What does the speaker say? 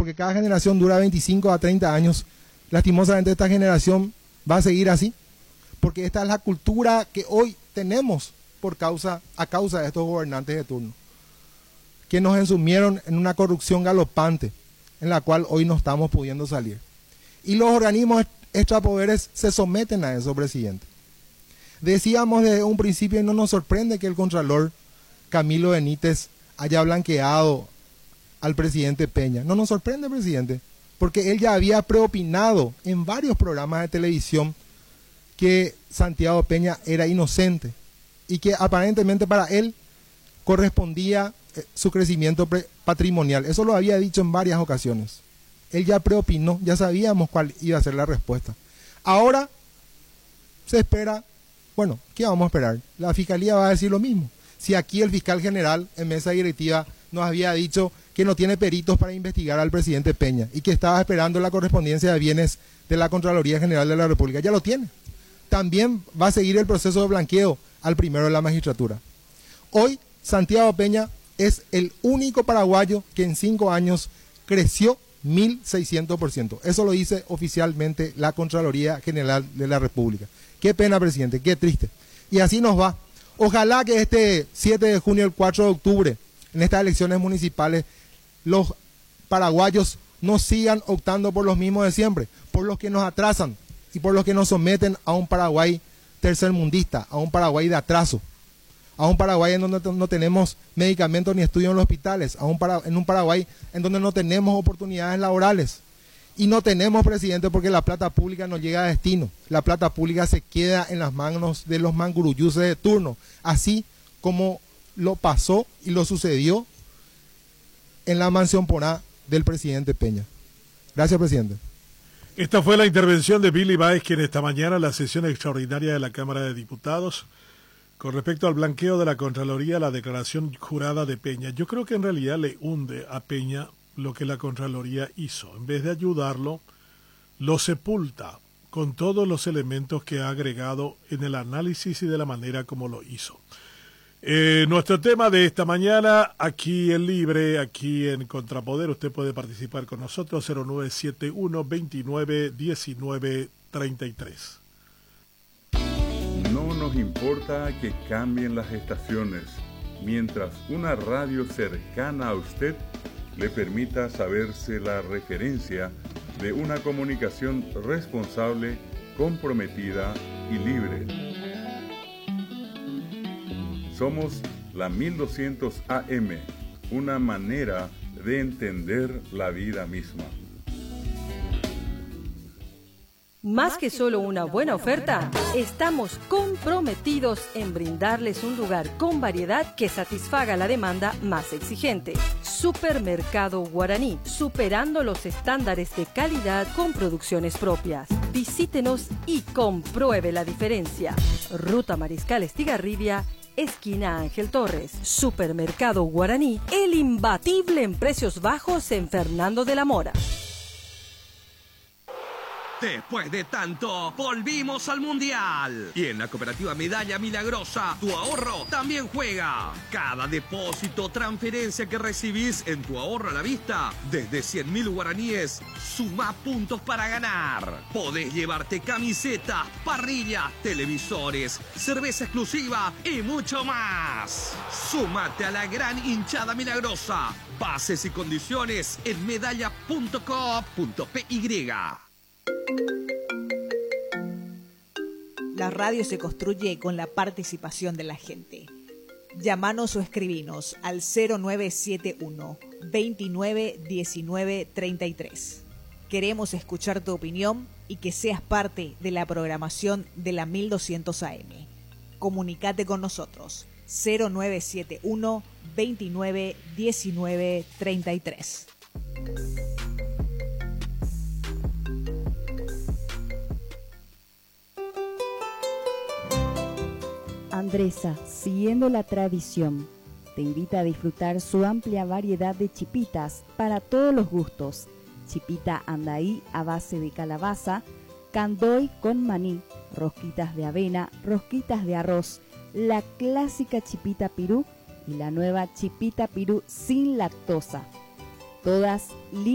porque cada generación dura 25 a 30 años. Lastimosamente esta generación va a seguir así, porque esta es la cultura que hoy tenemos a causa de estos gobernantes de turno, que nos ensumieron en una corrupción galopante, en la cual hoy no estamos pudiendo salir. Y los organismos extrapoderes se someten a eso, presidente. Decíamos desde un principio, y no nos sorprende que el Contralor Camilo Benítez haya blanqueado al presidente Peña. No nos sorprende, presidente, porque él ya había preopinado en varios programas de televisión que Santiago Peña era inocente y que aparentemente para él correspondía su crecimiento patrimonial. Eso lo había dicho en varias ocasiones. Él ya preopinó, ya sabíamos cuál iba a ser la respuesta. Ahora se espera, bueno, ¿qué vamos a esperar? La Fiscalía va a decir lo mismo. Si aquí el fiscal general en mesa directiva nos había dicho que no tiene peritos para investigar al presidente Peña y que estaba esperando la correspondencia de bienes de la Contraloría General de la República, ya lo tiene. También va a seguir el proceso de blanqueo al primero de la magistratura. Hoy Santiago Peña es el único paraguayo que en 5 años creció 1.600%. Eso lo dice oficialmente la Contraloría General de la República. Qué pena, presidente, qué triste. Y así nos va. Ojalá que este 7 de junio, el 4 de octubre, en estas elecciones municipales, los paraguayos no sigan optando por los mismos de siempre, por los que nos atrasan y por los que nos someten a un Paraguay tercermundista, a un Paraguay de atraso, a un Paraguay en donde no tenemos medicamentos ni estudios en los hospitales, en un Paraguay en donde no tenemos oportunidades laborales. Y no tenemos, presidente, porque la plata pública no llega a destino. La plata pública se queda en las manos de los manguruyuses de turno, así como lo pasó y lo sucedió en la mansión Porá del presidente Peña. Gracias, presidente. Esta fue la intervención de Billy Báez, quien esta mañana en la sesión extraordinaria de la Cámara de Diputados, con respecto al blanqueo de la Contraloría, la declaración jurada de Peña. Yo creo que en realidad le hunde a Peña lo que la Contraloría hizo. En vez de ayudarlo, lo sepulta con todos los elementos que ha agregado en el análisis y de la manera como lo hizo. Nuestro tema de esta mañana, aquí en Libre, aquí en Contrapoder, usted puede participar con nosotros, 0971 29 19 33. No nos importa que cambien las estaciones, mientras una radio cercana a usted le permita saberse la referencia de una comunicación responsable, comprometida y libre. Somos la 1200 AM, una manera de entender la vida misma. Más que solo una buena oferta, estamos comprometidos en brindarles un lugar con variedad que satisfaga la demanda más exigente. Supermercado Guaraní, superando los estándares de calidad con producciones propias. Visítenos y compruebe la diferencia. Ruta Mariscal Estigarribia, esquina Ángel Torres. Supermercado Guaraní, el imbatible en precios bajos en Fernando de la Mora. Después de tanto, volvimos al Mundial. Y en la Cooperativa Medalla Milagrosa, tu ahorro también juega. Cada depósito, transferencia que recibís en tu ahorro a la vista, desde 100.000 guaraníes, suma puntos para ganar. Podés llevarte camisetas, parrillas, televisores, cerveza exclusiva y mucho más. Súmate a la gran hinchada milagrosa. Bases y condiciones en medalla.coop.py. La radio se construye con la participación de la gente. Llámanos o escribinos al 0971 29 19 33. Queremos escuchar tu opinión y que seas parte de la programación de la 1200 AM. Comunicate con nosotros 0971 29 19 33. Andresa, siguiendo la tradición, te invita a disfrutar su amplia variedad de chipitas para todos los gustos. Chipita andaí a base de calabaza, candoy con maní, rosquitas de avena, rosquitas de arroz, la clásica chipita pirú y la nueva chipita pirú sin lactosa. Todas